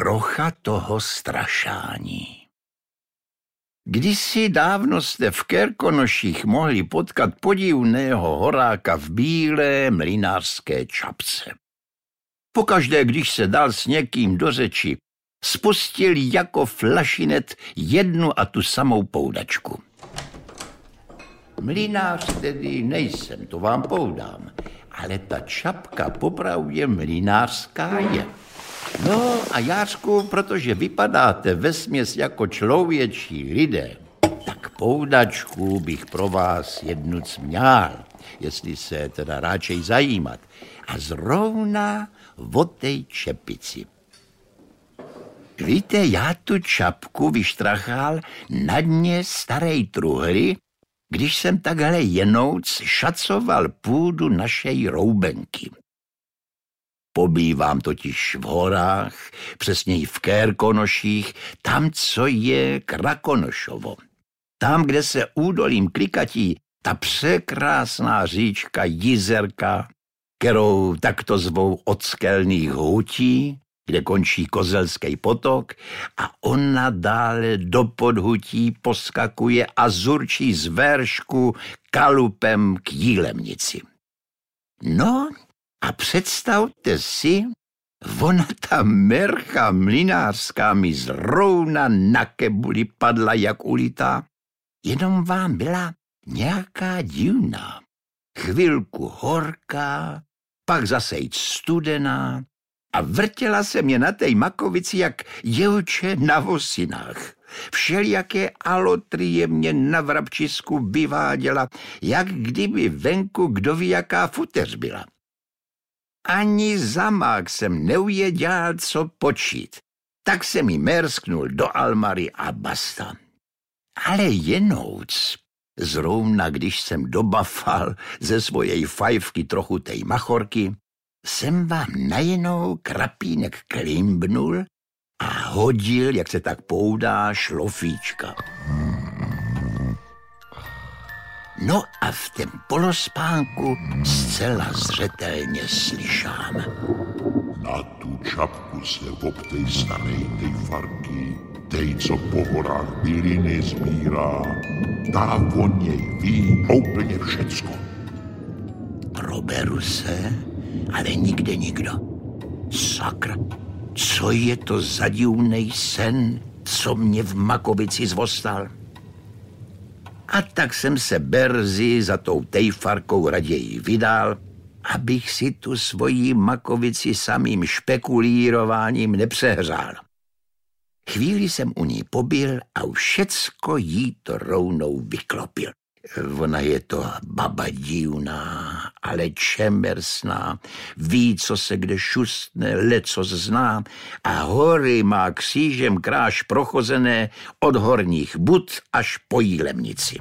Trocha toho strašání. Kdysi dávno jste v Kerkonoších mohli potkat podivného horáka v bílé mlynářské čapce. Pokaždé, když se dal s někým do řeči, spustil jako flašinet jednu a tu samou poudačku. Mlynář tedy nejsem, to vám poudám, ale ta čapka popravdě mlynářská je. No a Jářku, protože vypadáte vesměs jako člověčí lidé, tak poudačku bych pro vás jednu měl, jestli se teda ráčej zajímat. A zrovna o tej čepici. Víte, já tu čapku vyštrachal na dně starej truhly, když jsem takhle jenouc šacoval půdu našej roubenky. Pobývám totiž v horách, přesněji v Kerkonoších, tam, co je Krakonošovo. Tam, kde se údolím klikatí ta překrásná říčka Jizerka, kterou takto zvou od skelných hutí, kde končí Kozelský potok a ona dále do podhutí poskakuje a zurčí z veršku kalupem k Jílemnici. No a představte si, ona ta mercha mlynářská mi zrovna na kebuli padla jak ulitá, jenom vám byla nějaká divná. Chvilku horká, pak zase jít studená a vrtěla se mě na té makovici jak děvče na vosinách. Všelijaké alotrie mě na vrabčisku vyváděla, jak kdyby venku kdo ví jaká futeř byla. Ani zamák jsem neuvěděl, co počít. Tak jsem jí mersknul do almary a basta. Ale jenouc, zrovna když jsem dobafal ze svojej fajfky trochu tej machorky, jsem vám najednou krapínek klimbnul a hodil, jak se tak poudá, šlofíčka. No a v tom polospánku zcela zřetelně slyšám. Na tu čapku se obtej starej tej farky, tej, co po horách byliny sbírá, tá o něj ví úplně všecko. Proberu se, ale nikde nikdo. Sakra, co je to za divnej sen, co mě v makovici zvostal? A tak jsem se berzy za tou tejfarkou raději vydal, abych si tu svoji makovici samým špekulírováním nepřehřál. Chvíli jsem u ní pobyl a už všecko jí to rovnou vyklopil. Ona je to baba divná, ale čemersná, ví, co se kde šustne, leco zná a hory má křížem kráž prochozené od horních bud až po Jílemnici.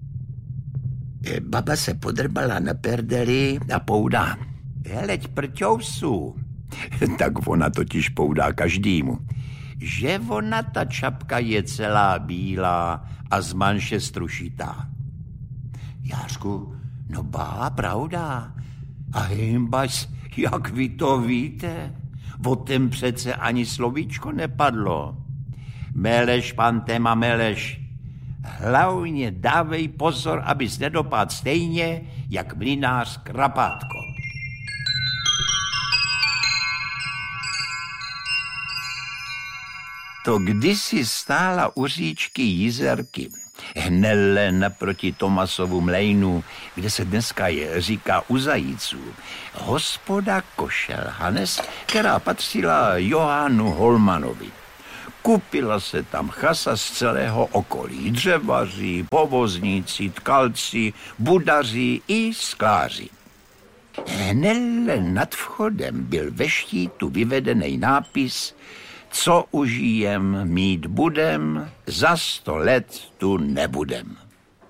Baba se podrbala na perdeli a poudá. Heleď prťousu. Tak ona totiž poudá každému. Že ona ta čapka je celá bílá a z manše strušitá. Jářku, no bá, pravda. A hejmbaš, jak vy to víte? O tom přece ani slovíčko nepadlo. Meleš, pantema, meleš. Hlavně dávej pozor, abys nedopadl stejně, jak mlynář Krapátko. To kdysi stála u říčky Jizerky, hnelle naproti Tomasovu mlejnu, kde se dneska říká u Zajíců, hospoda Košel Hanes, která patřila Johannu Holmanovi. Kupila se tam chasa z celého okolí, dřevaři, povozníci, tkalci, budaři i skláři. Hnelle nad vchodem byl ve štítu vyvedený nápis Co užijem, mít budem, za 100 let tu nebudem.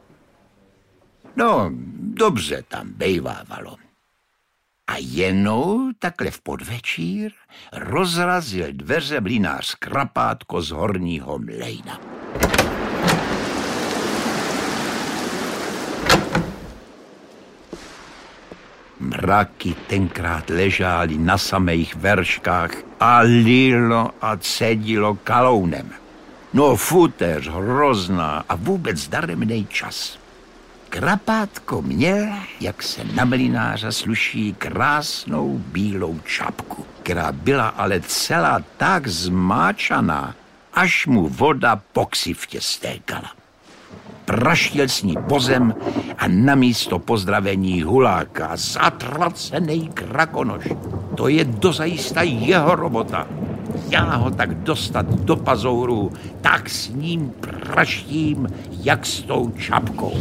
No, dobře tam bejvávalo. A jenou takhle v podvečír rozrazil dveře mlynář Krapátko z horního mlejna. Mraky tenkrát ležály na samých verškách a lilo a cedilo kalounem. No futéř hrozná a vůbec daremnej čas. Krapátko měl, jak se na mlynáře sluší, krásnou bílou čapku, která byla ale celá tak zmáčaná, až mu voda po ksiftě stékala. Praštil s ní vozem a namísto pozdravení huláka: zatracenej krakonoš. To je dozajista jeho robota. Já ho tak dostat do pazouru, tak s ním praštím, jak s tou čapkou.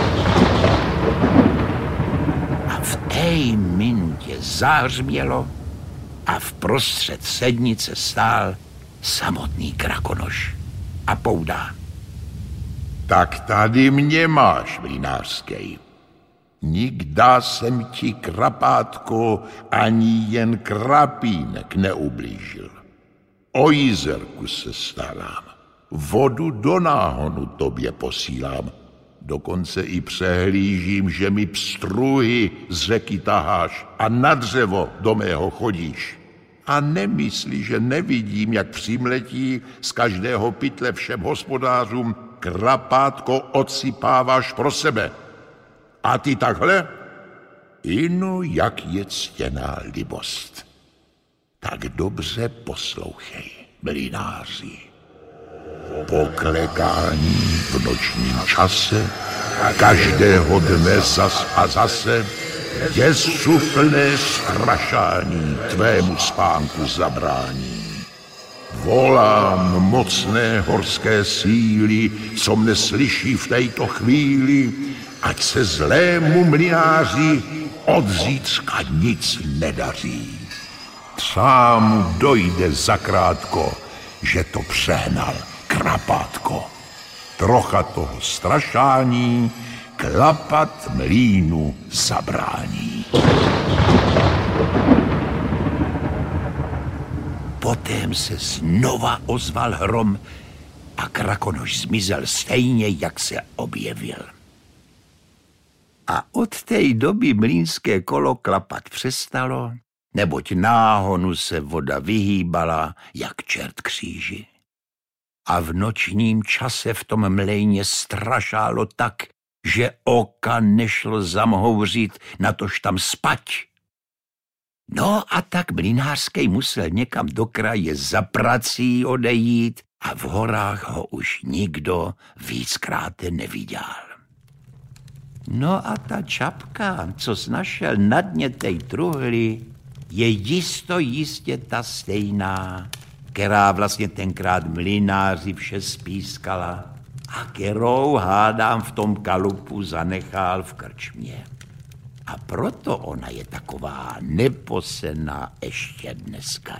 A v té minutě zahřmělo a v prostřed sednice stál samotný krakonoš a poudá: Tak tady mě máš, mlynářskej. Nikda jsem ti, krapátko, ani jen krapínek neublížil. O jízerku se starám, vodu do náhonu tobě posílám, dokonce i přehlížím, že mi pstruhy z řeky taháš a na dřevo do mého chodíš. A nemyslí, že nevidím, jak přimletí z každého pytle všem hospodářům, krapátko odsypáváš pro sebe. A ty takhle? Inu, jak je ctěná libost. Tak dobře poslouchej, mlynáři. Po klekání v nočním čase každého dne zas a zase děsu plné strašání tvému spánku zabrání. Volám mocné horské síly, co mne slyší v této chvíli, ať se zlému mlynáři od zítřka nic nedaří. Třeba mu dojde zakrátko, že to přehnal krapátko. Trocha toho strašání klapat mlýnu zabrání. Potem se znova ozval hrom a krakonoš zmizel stejně, jak se objevil. A od té doby mlýnské kolo klapat přestalo, neboť náhonu se voda vyhýbala jak čert kříži. A v nočním čase v tom mlejně strašálo tak, že oka nešlo zamhouřit, natož tam spať. No a tak mlynářskej musel někam do kraje za prací odejít a v horách ho už nikdo víckrát neviděl. No a ta čapka, co snašel na dně tej truhly, je jistě ta stejná, která vlastně tenkrát mlynáři vše spískala a kterou, hádám, v tom kalupu zanechal v krčmě. A proto ona je taková neposená ještě dneska.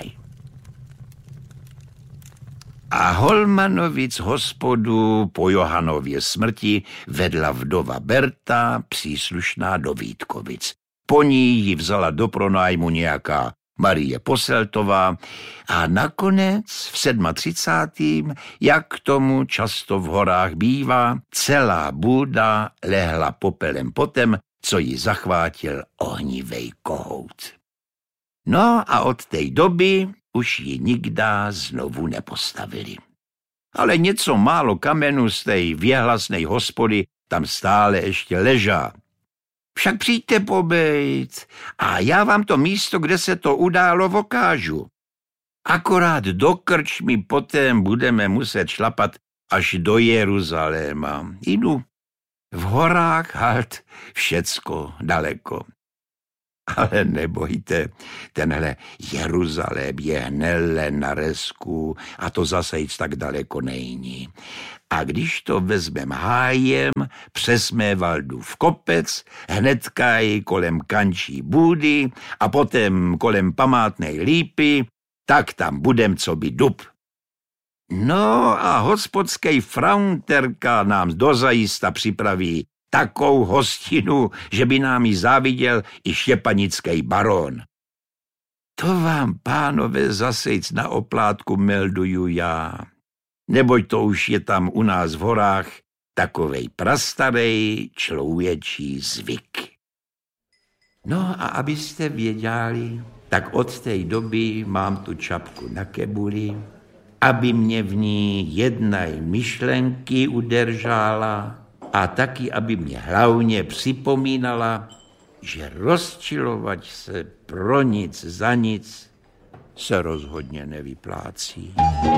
A Holmanovic hospodu po Johanově smrti vedla vdova Berta, příslušná do Vítkovic. Po ní ji vzala do pronájmu nějaká Marie Poseltová a nakonec v 37., jak tomu často v horách bývá, celá bůda lehla popelem potem, co ji zachvátil ohnivej kohout. No a od té doby už ji nikda znovu nepostavili. Ale něco málo kamenů z té věhlasnej hospody tam stále ještě ležá. Však přijďte pobejt a já vám to místo, kde se to událo, vokážu. Akorát do krčmy potem budeme muset šlapat až do Jeruzaléma. Jdu. V horách halt všecko daleko. Ale nebojte, tenhle Jeruzalém je hnele na resku a to zase jít tak daleko není. A když to vezmem hájem přes Mévaldův kopec, hnedka i kolem kančí bůdy a potom kolem památnej lípy, tak tam budem co by dub. No a hospodskej fraunterka nám dozajista připraví takou hostinu, že by nám ji záviděl i štěpanický baron. To vám, pánové, zasejc na oplátku melduju já, neboť to už je tam u nás v horách takovej prastarej člověčí zvyk. No a abyste věděli, tak od té doby mám tu čapku na kebuli, aby mě v ní jednej myšlenky udržala a taky, aby mě hlavně připomínala, že rozčilovat se pro nic za nic se rozhodně nevyplácí.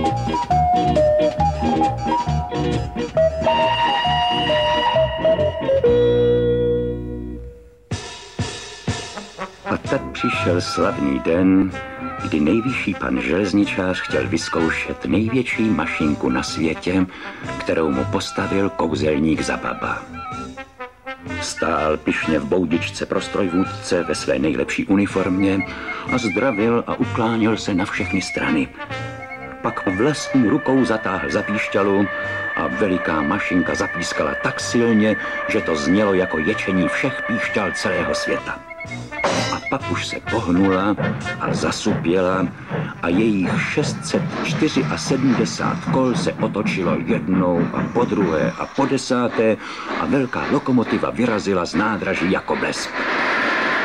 A tak přišel slavný den, kdy nejvyšší pan železničář chtěl vyzkoušet největší mašinku na světě, kterou mu postavil kouzelník Zababa. Stál pyšně v boudičce pro strojvůdce ve své nejlepší uniformě a zdravil a ukláněl se na všechny strany. Pak vlastní rukou zatáhl za píšťalu a veliká mašinka zapískala tak silně, že to znělo jako ječení všech píšťal celého světa. A pak už se pohnula a zasupěla a jejich 674 kol se otočilo jednou a po druhé a po desáté a velká lokomotiva vyrazila z nádraží jako blesk.